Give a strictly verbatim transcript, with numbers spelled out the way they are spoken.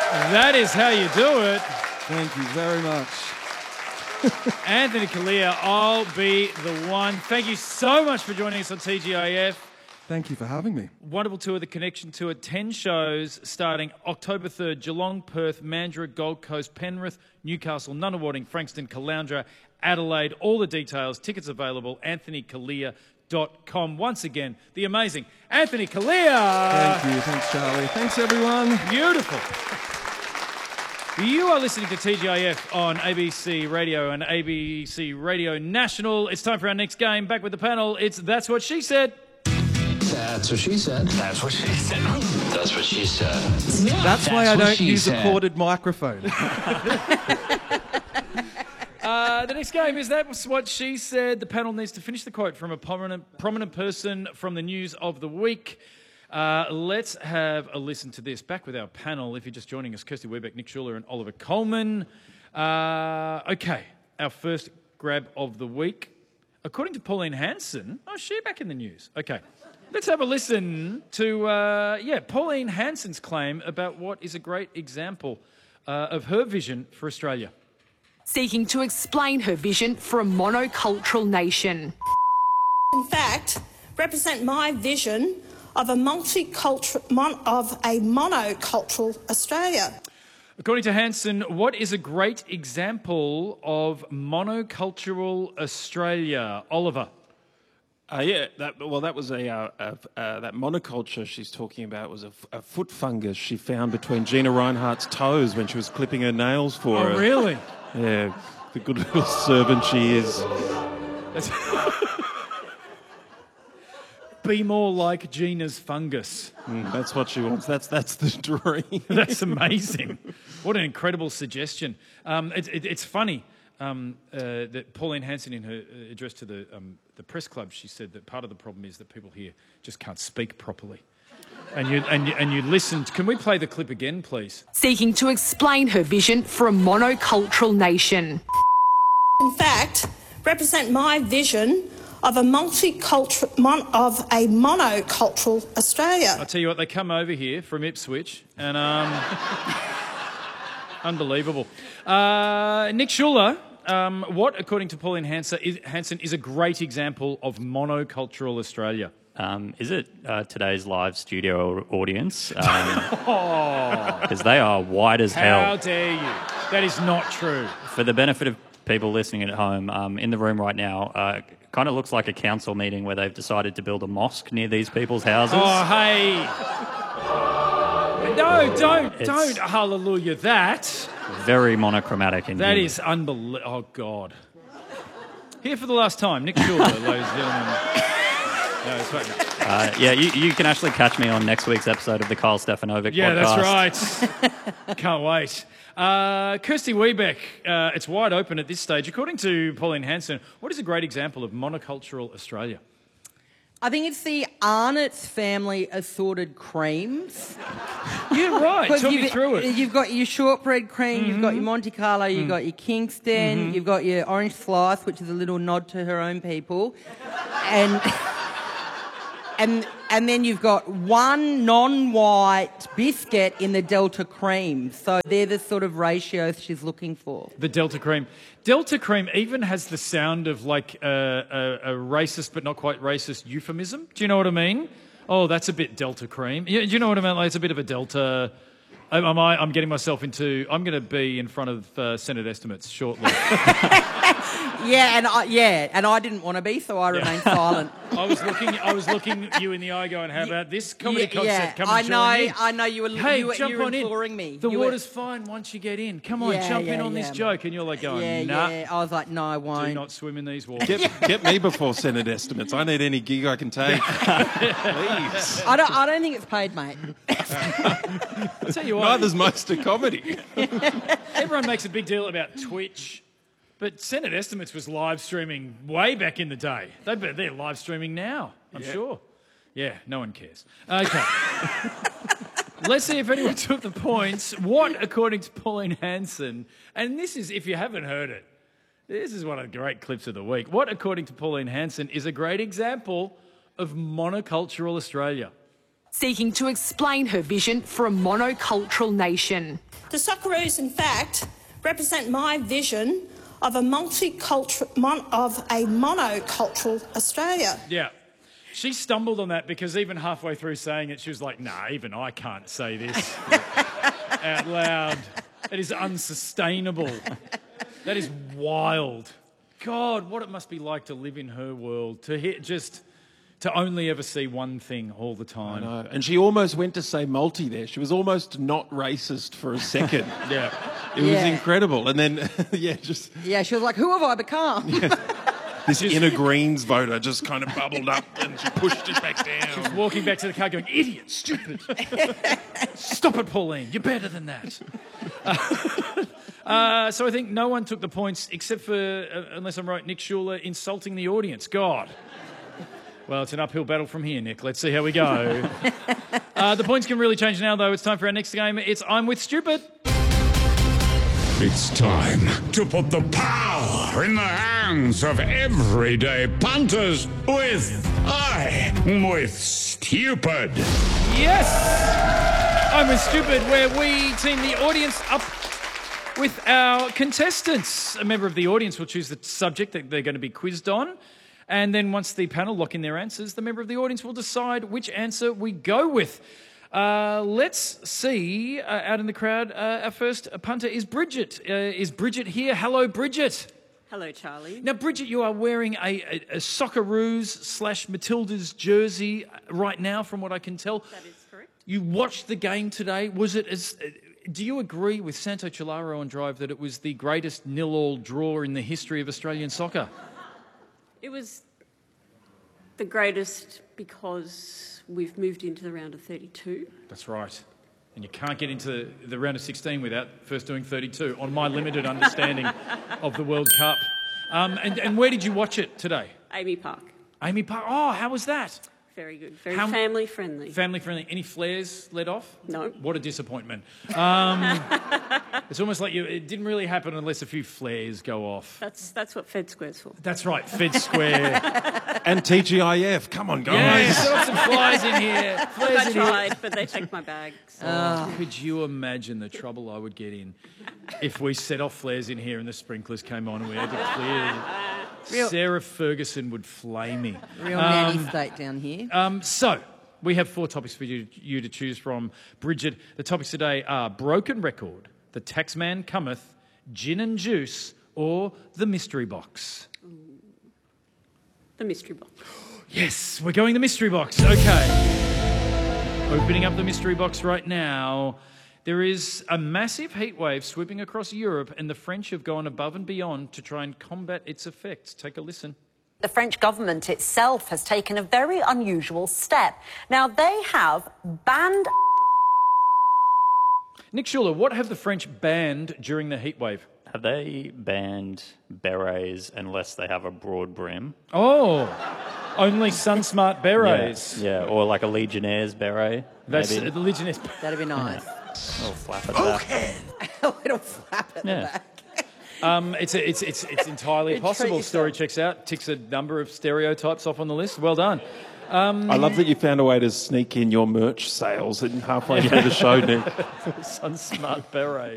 That is how you do it. Thank you very much. Anthony Callea, I'll be the one. Thank you so much for joining us on T G I F. Thank you for having me. Wonderful tour, the Connection Tour. ten shows starting October third. Geelong, Perth, Mandurah, Gold Coast, Penrith, Newcastle, Nunawading, Frankston, Caloundra, Adelaide. All the details, tickets available, anthony callea dot com. Once again, the amazing Anthony Callea. Thank you. Thanks, Charlie. Thanks, everyone. Beautiful. You are listening to T G I F on A B C Radio and A B C Radio National. It's time for our next game. Back with the panel. It's That's What She Said. That's what she said. That's what she said. That's what she said. That's why I what don't she use said. a corded microphone. Uh, the next game is That's What She Said. The panel needs to finish the quote from a prominent, prominent person from the news of the week. Uh, let's have a listen to this. Back with our panel, if you're just joining us, Kirsty Webeck, Nick Schuler and Oliver Coleman. Uh, okay, our first grab of the week. According to Pauline Hanson, oh, is she back in the news? Okay. Let's have a listen to, uh, yeah, Pauline Hanson's claim about what is a great example uh, of her vision for Australia. Seeking to explain her vision for a monocultural nation. In fact, represent my vision of a multicultural, mon- of a monocultural Australia. According to Hanson, what is a great example of monocultural Australia? Oliver. Uh, yeah, that, well, that was a, uh, uh, uh, that monoculture she's talking about was a, f- a foot fungus she found between Gina Rinehart's toes when she was clipping her nails for Oh, her. really? Yeah, the good little servant she is. Be more like Gina's fungus. Mm, that's what she wants. That's that's the dream. That's amazing. What an incredible suggestion. Um, it, it, it's funny um, uh, that Pauline Hanson, in her uh, address to the um, the press club, she said that part of the problem is that people here just can't speak properly. And you and you, and you listened. Can we play the clip again, please? Seeking to explain her vision for a monocultural nation. In fact, represent my vision of a multicultural, mon- of a monocultural Australia. I'll tell you what, they come over here from Ipswich, and um, unbelievable. Uh, Nick Schuler, um, what, according to Pauline Hanson, is, Hanson, is a great example of monocultural Australia? Um, is it uh, today's live studio audience? Because um, they are white as hell. How dare you? That is not true. For the benefit of people listening at home, um, in the room right now, uh, kind of looks like a council meeting where they've decided to build a mosque near these people's houses. Oh, hey. No, don't, It's don't, hallelujah, that. Very monochromatic. In That humor. is unbelievable. Oh, God. Here for the last time, Nick Schuler, ladies and gentlemen. No, it's right. Uh, yeah, you, you can actually catch me on next week's episode of the Carl Stefanovic Yeah, podcast. that's right. Can't wait. Uh, Kirsty Webeck, uh, it's wide open at this stage. According to Pauline Hanson, what is a great example of monocultural Australia? I think it's the Arnott's family assorted creams. Yeah, right. Talk me you've, through it. You've got your shortbread cream, Mm-hmm. you've got your Monte Carlo, you've Mm. got your Kingston, Mm-hmm. you've got your orange slice, which is a little nod to her own people, and and and then you've got one non-white biscuit in the Delta cream. So they're the sort of ratios she's looking for. The Delta Cream. Delta Cream even has the sound of like a, a, a racist but not quite racist euphemism. Do you know what I mean? Oh, that's a bit Delta Cream. Yeah, do you know what I mean? Like, it's a bit of a Delta. Am am I, I'm getting myself into... I'm going to be in front of uh, Senate estimates shortly. Yeah, and I, yeah, and I didn't want to be, so I remained silent. I was looking. I was looking you in the eye, going, "How about this comedy Yeah, concept? yeah. Come I and know, join in." I know you were- Hey, you were- jump you were on in. imploring me. The You were- water's fine once you get in. Come on, Yeah, jump in yeah, on this yeah. joke, and you're like going, Yeah, "Nah, yeah. I was like, no, I won't. do not swim in these waters." Get, get me before Senate estimates. I need any gig I can take. Please. I don't. I don't think it's paid, mate. I'll tell you what. Neither's most of comedy. Everyone makes a big deal about Twitch, but Senate Estimates was live streaming way back in the day. They, they're live streaming now, I'm Yeah. sure. Yeah, no one cares. Okay. Let's see if anyone took the points. What, according to Pauline Hanson, and this is, if you haven't heard it, this is one of the great clips of the week. What, according to Pauline Hanson, is a great example of monocultural Australia? Seeking to explain her vision for a monocultural nation. The Socceroos, in fact, represent my vision of a multicultural, mon- of a monocultural Australia. Yeah. She stumbled on that because even halfway through saying it, she was like, nah, even I can't say this out loud. It is unsustainable. That is wild. God, what it must be like to live in her world, to hit just... to only ever see one thing all the time. I know. And she almost went to say multi there. She was almost not racist for a second. Yeah. It was Yeah. incredible. And then, yeah, just Yeah, she was like, who have I become? this inner Greens voter just kind of bubbled up and she pushed it back down. Walking back to the car going, idiot, stupid. Stop it, Pauline. You're better than that. Uh, so I think no one took the points except for, uh, unless I'm right, Nick Schuler insulting the audience. God. Well, it's an uphill battle from here, Nick. Let's see how we go. uh, the points can really change now, though. It's time for our next game. It's I'm With Stupid. It's time to put the power in the hands of everyday punters with I'm With Stupid. Yes! I'm With Stupid, where we team the audience up with our contestants. A member of the audience will choose the subject that they're going to be quizzed on. And then once the panel lock in their answers, the member of the audience will decide which answer we go with. Uh, let's see, uh, out in the crowd, uh, our first punter is Bridget. Uh, is Bridget here? Hello, Bridget. Hello, Charlie. Now, Bridget, you are wearing a, a, a Socceroos slash Matildas jersey right now, from what I can tell. That is correct. You watched the game today. Was it as... Uh, do you agree with Santo Chilaro on Drive that it was the greatest nil-all draw in the history of Australian soccer? It was the greatest because we've moved into the round of thirty-two. That's right. And you can't get into the round of sixteen without first doing thirty-two, on my limited understanding of the World Cup. Um, and, and where did you watch it today? Amy Park. Amy Park. Oh, how was that? Very good. Very How- family friendly. Family friendly. Any flares let off? No. What a disappointment. Um, it's almost like you, it didn't really happen unless a few flares go off. That's that's what Fed Square's for. That's right, Fed Square. And T G I F. Come on, guys. Yeah, set up some flies in here. Flares I in here. tried, but they checked my bag. So. Oh, could you imagine the trouble I would get in if we set off flares in here and the sprinklers came on and we had to clear? Real- Sarah Ferguson would flame me. Real nanny state down here. Um, so, we have four topics for you, you to choose from. Bridget, the topics today are Broken Record, The Taxman Cometh, Gin and Juice, or The Mystery Box. The mystery box. Yes, we're going the mystery box. Okay. Opening up the mystery box right now. There is a massive heatwave sweeping across Europe, and the French have gone above and beyond to try and combat its effects. Take a listen. The French government itself has taken a very unusual step. Now, they have banned... Nick Schuler, what have the French banned during the heatwave? Have they banned berets unless they have a broad brim? Oh, only SunSmart berets. Yeah, yeah, or like a Legionnaire's beret. That's maybe. uh, the Legionnaires. That'd be nice. A little flap at that. A little flap at Yeah. the back. Um, it's, a, it's, it's, it's entirely Treat possible. yourself. Story checks out. Ticks a number of stereotypes off on the list. Well done. Um, I love that you found a way to sneak in your merch sales in halfway through the show, Nick. SunSmart beret.